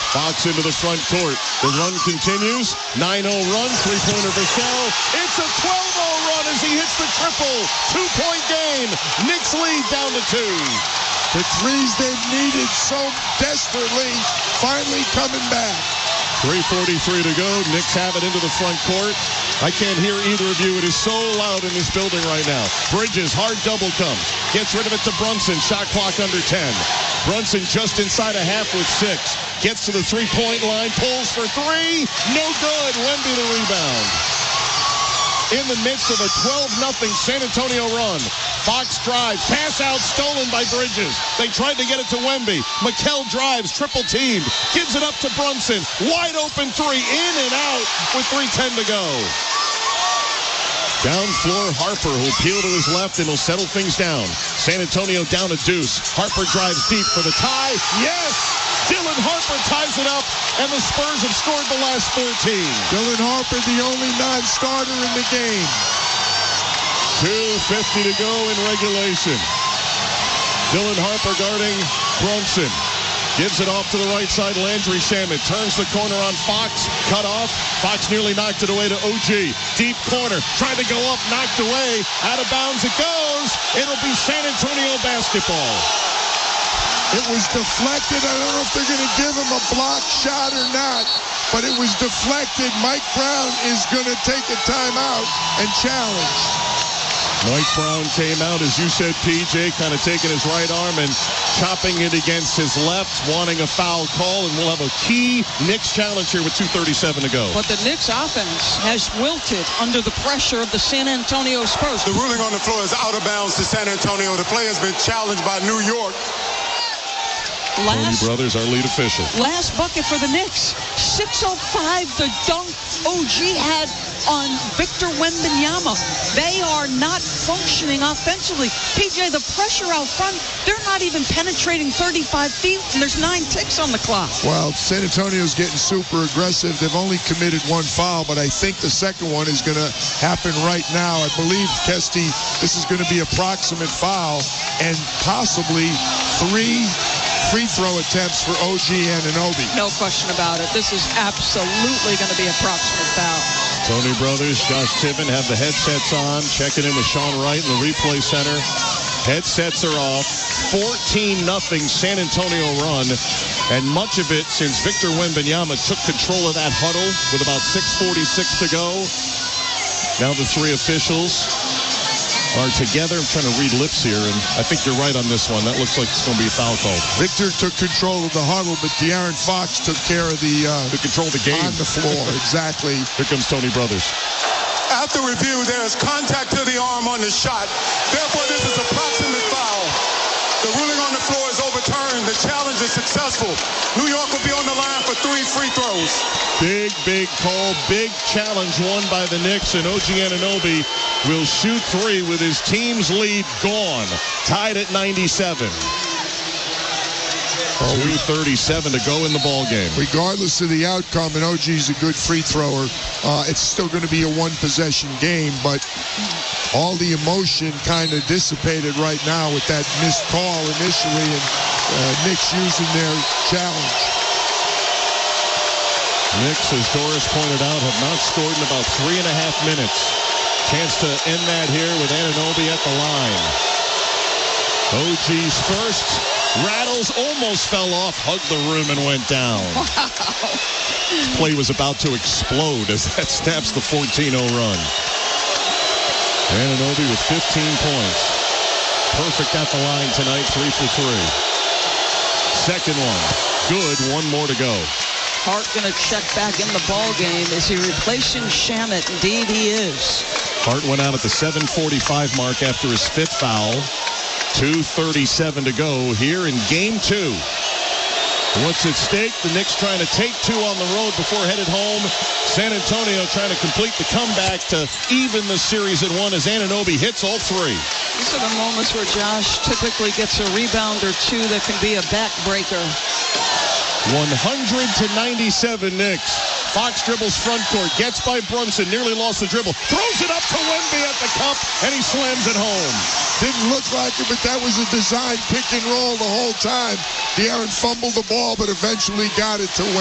Fox into the front court. The run continues. 9-0 run. Three-pointer Vassell. It's a 12-0 run as he hits the triple. 2-point game. Knicks lead down to 2. The threes they've needed so desperately finally coming back. 3:43 to go. Knicks have it into the front court. I can't hear either of you. It is so loud in this building right now. Bridges, hard double comes. Gets rid of it to Brunson. Shot clock under 10. Brunson just inside a half with 6. Gets to the three-point line. Pulls for 3. No good. Wemby the rebound. In the midst of a 12-0 San Antonio run. Fox drives. Pass out stolen by Bridges. They tried to get it to Wemby. Mikal drives. Triple teamed. Gives it up to Brunson. Wide open 3. In and out with 3:10 to go. Down floor, Harper will peel to his left and will settle things down. San Antonio down a deuce. Harper drives deep for the tie. Yes! Dylan Harper ties it up, and the Spurs have scored the last 13. Dylan Harper, the only non-starter in the game. 2:50 to go in regulation. Dylan Harper guarding Brunson. Gives it off to the right side. Landry Shamet turns the corner on Fox. Cut off. Fox nearly knocked it away to OG. Deep corner. Tried to go up. Knocked away. Out of bounds it goes. It'll be San Antonio basketball. It was deflected. I don't know if they're going to give him a block shot or not, but it was deflected. Mike Brown is going to take a timeout and challenge. Mike Brown came out, as you said, PJ, kind of taking his right arm and chopping it against his left, wanting a foul call, and we'll have a key Knicks challenge here with 2:37 to go. But the Knicks offense has wilted under the pressure of the San Antonio Spurs. The ruling on the floor is out of bounds to San Antonio. The play has been challenged by New York. Tony Brothers, our lead official. Last bucket for the Knicks. 6:05, the dunk OG had on Victor Wembanyama. They are not functioning offensively. PJ, the pressure out front, they're not even penetrating 35 feet, and there's 9 ticks on the clock. Well, San Antonio's getting super aggressive. They've only committed 1 foul, but I think the second one is going to happen right now. I believe, Kesty, this is going to be approximate foul and possibly 3 free throw attempts for OG Anunoby. No question about it. This is absolutely going to be approximate foul. Tony Brothers, Josh Tibbin have the headsets on, checking in with Sean Wright in the replay center. Headsets are off. 14-0 San Antonio run, and much of it since Victor Wembanyama took control of that huddle with about 6:46 to go. Now the 3 officials are together. I'm trying to read lips here, and I think you're right on this one. That looks like it's going to be a foul call. Victor took control of the huddle, but De'Aaron Fox took care of the control of the game on the floor. Exactly. Here comes Tony Brothers. After review, there is contact to the arm on the shot. Therefore, this is approximate foul. The ruling on the floor is overturned. The challenge is successful. New York will be on the line for 3 free throws. Big call. Big challenge won by the Knicks, and OG Anunoby will shoot 3 with his team's lead gone. Tied at 97. 2:37 to go in the ball game. Regardless of the outcome, and OG's a good free thrower, it's still going to be a 1-possession game, but all the emotion kind of dissipated right now with that missed call initially, and Knicks using their challenge. Knicks, as Doris pointed out, have not scored in about 3.5 minutes. Chance to end that here with Anunoby at the line. OG's first. Rattles, almost fell off, hugged the rim and went down. Wow. This play was about to explode as that snaps the 14-0 run. Anunoby with 15 points. Perfect at the line tonight, 3 for 3. Second one, good, 1 more to go. Hart going to check back in the ball game. Is he replacing Shamet? Indeed he is. Hart went out at the 7:45 mark after his 5th foul. 2:37 to go here in game 2. What's at stake? The Knicks trying to take 2 on the road before headed home. San Antonio trying to complete the comeback to even the series at 1 as Anunoby hits all 3. These are the moments where Josh typically gets a rebound or 2 that can be a backbreaker. 100-97 Knicks. Fox dribbles front court, gets by Brunson, nearly lost the dribble, throws it up to Wemby at the cup, and he slams it home. Didn't look like it, but that was a design pick and roll the whole time. De'Aaron fumbled the ball, but eventually got it to Wemby.